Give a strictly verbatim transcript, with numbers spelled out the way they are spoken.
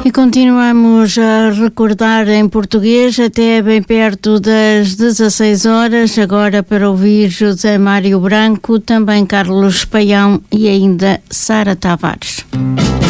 E continuamos a recordar em português até bem perto das dezasseis horas, agora para ouvir José Mário Branco, também Carlos Paião e ainda Sara Tavares.